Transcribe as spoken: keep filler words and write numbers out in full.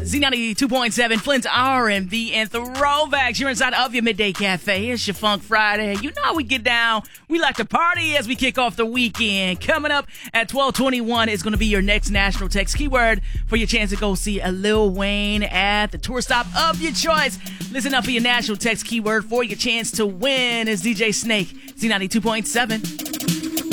Z ninety-two point seven, Flint's R and B and throwbacks. You're inside of your Midday Cafe. It's your Funk Friday. You know how we get down. We like to party as we kick off the weekend. Coming up at twelve twenty-one is going to be your next national text keyword for your chance to go see a Lil Wayne at the tour stop of your choice. Listen up for your national text keyword for your chance to win. Is D J Snake, Z ninety-two point seven.